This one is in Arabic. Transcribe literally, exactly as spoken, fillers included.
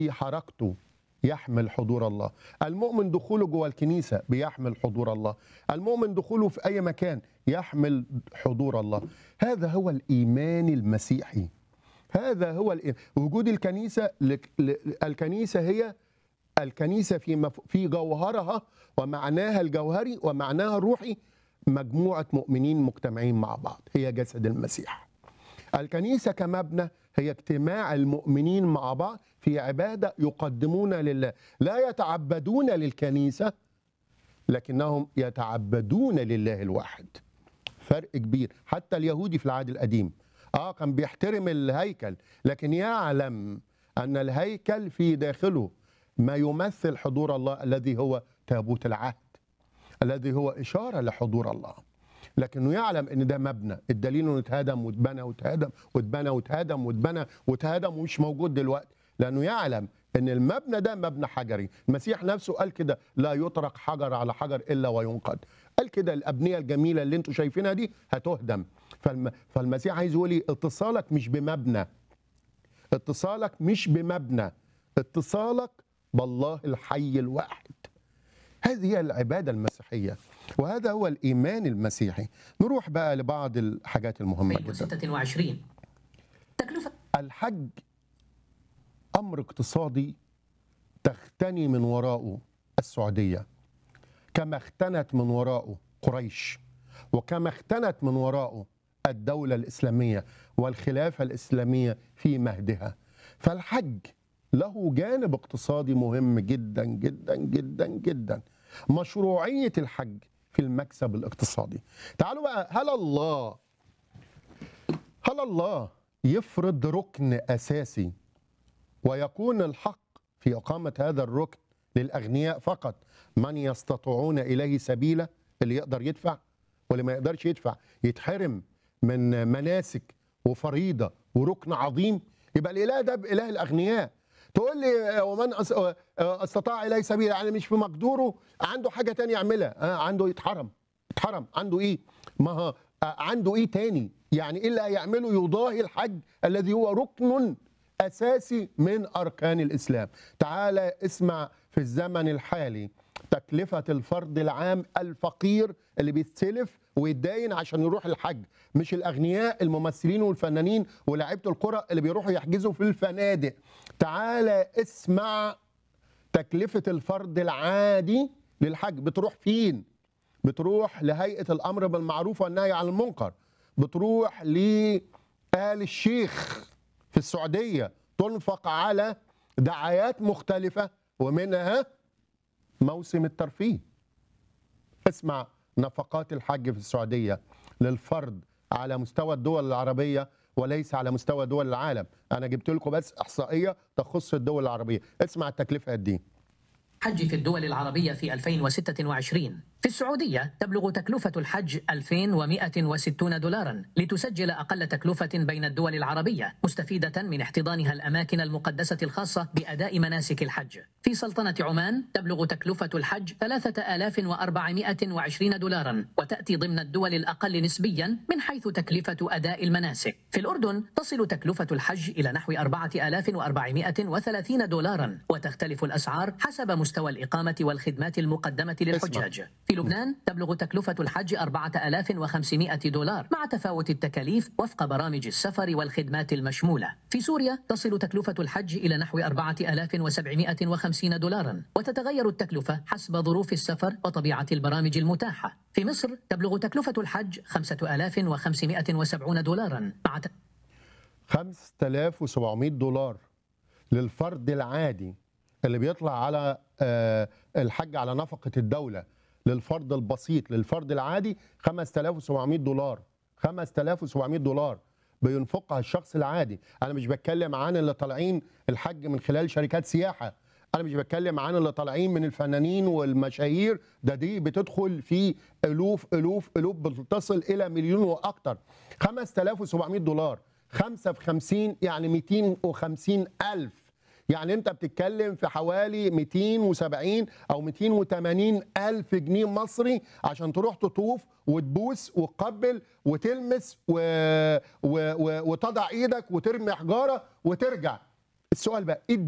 في حركته يحمل حضور الله. المؤمن دخوله جوه الكنيسة بيحمل حضور الله. المؤمن دخوله في أي مكان يحمل حضور الله. هذا هو الإيمان المسيحي. هذا هو الإيمان. وجود الكنيسة لك- ل- الكنيسة هي الكنيسة في مف... في جوهرها ومعناها الجوهري ومعناها الروحي مجموعة مؤمنين مجتمعين مع بعض، هي جسد المسيح. الكنيسة كمبنى هي اجتماع المؤمنين مع بعض في عبادة يقدمون لله، لا يتعبدون للكنيسة لكنهم يتعبدون لله الواحد. فرق كبير. حتى اليهودي في العهد القديم اه كان بيحترم الهيكل، لكن يعلم ان الهيكل في داخله ما يمثل حضور الله الذي هو تابوت العهد، الذي هو إشارة لحضور الله. لكنه يعلم ان ده مبنى، الدليل انه اتهدم واتبنى واتهدم واتبنى واتهدم واتبنى واتهدم ومش موجود دلوقتي، لانه يعلم ان المبنى ده مبنى حجري. المسيح نفسه قال كده: لا يطرق حجر على حجر الا وينقض. قال كده الابنيه الجميله اللي انتم شايفينها دي هتهدم. فالم... فالمسيح عايز يقول لي اتصالك مش بمبنى، اتصالك مش بمبنى، اتصالك بالله الحي الواحد. هذه هي العبادة المسيحية، وهذا هو الإيمان المسيحي. نروح بقى لبعض الحاجات المهمة ألفين جدا. وستة وعشرين تكلفة الحج أمر اقتصادي تختني من وراءه السعودية، كما اختنت من وراءه قريش، وكما اختنت من وراءه الدولة الإسلامية والخلافة الإسلامية في مهدها. فالحج له جانب اقتصادي مهم جدا جدا جدا جدا. مشروعية الحج في المكسب الاقتصادي. تعالوا بقى، هل الله هل الله يفرض ركن أساسي ويكون الحق في إقامة هذا الركن للأغنياء فقط، من يستطيعون إليه سبيلا، اللي يقدر يدفع، واللي ما يقدرش يدفع يتحرم من مناسك وفريضة وركن عظيم؟ يبقى الإله ده بإله الأغنياء. تقول لي ومن أس- استطاع إليه سبيلا، يعني مش في مقدوره، عنده حاجة تانية يعملها، آه عنده يتحرم. اتحرم عنده إيه؟ ما هو آه عنده إيه تاني؟ يعني إيه اللي هيعمله يضاهي الحج الذي هو ركن أساسي من أركان الإسلام؟ تعالى اسمع في الزمن الحالي تكلفة الفرد العام الفقير اللي بيستلف ويتداين عشان يروح الحج، مش الأغنياء الممثلين والفنانين ولاعيبة الكرة اللي بيروحوا يحجزوا في الفنادق. تعالى اسمع تكلفة الفرد العادي للحج. بتروح فين؟ بتروح لهيئة الأمر بالمعروف والنهي عن المنكر، بتروح لآل الشيخ في السعودية، تنفق على دعايات مختلفة ومنها موسم الترفيه. اسمع نفقات الحج في السعودية للفرد على مستوى الدول العربية وليس على مستوى دول العالم. أنا جبت لكم بس إحصائية تخص الدول العربية. اسمع التكلفة قد إيه. حج في الدول العربية في ألفين وستة وعشرين. في السعودية تبلغ تكلفة الحج ألفين ومئة وستين دولارا، لتسجل أقل تكلفة بين الدول العربية، مستفيدة من احتضانها الأماكن المقدسة الخاصة بأداء مناسك الحج. في سلطنة عمان تبلغ تكلفة الحج ثلاثة آلاف وأربعمئة وعشرين دولارا، وتأتي ضمن الدول الأقل نسبيا من حيث تكلفة أداء المناسك. في الأردن تصل تكلفة الحج إلى نحو أربعة آلاف وأربعمئة وثلاثين دولارا، وتختلف الأسعار حسب مستوى الإقامة والخدمات المقدمة للحجاج. في لبنان تبلغ تكلفة الحج أربعة آلاف وخمسمئة دولار مع تفاوت التكاليف وفق برامج السفر والخدمات المشمولة. في سوريا تصل تكلفة الحج إلى نحو أربعة آلاف وسبعمئة وخمسين دولارا، وتتغير التكلفة حسب ظروف السفر وطبيعة البرامج المتاحة. في مصر تبلغ تكلفة الحج خمسة آلاف وخمسمئة وسبعين دولارا مع ت... خمسة آلاف وسبعمئة دولار للفرد العادي اللي بيطلع على آه، الحج على نفقة الدولة. للفرد البسيط، للفرد العادي خمسة آلاف وسبعمئة دولار. خمسة آلاف وسبعمئة دولار بينفقها الشخص العادي. أنا مش بتكلم عن اللي طالعين الحج من خلال شركات سياحة، أنا مش بتكلم عن اللي طالعين من الفنانين والمشاهير، ده دي بتدخل في ألوف ألوف ألوف بتصل إلى مليون وأكتر. خمسة آلاف وسبعمئة دولار، خمسة في خمسين يعني مئتين وخمسين ألف. يعني انت بتتكلم في حوالي مئتين وسبعين او مئتين وثمانين الف جنيه مصري عشان تروح تطوف وتبوس وتقبل وتلمس و... و... و... وتضع ايدك وترمي حجاره وترجع. السؤال بقى، ايه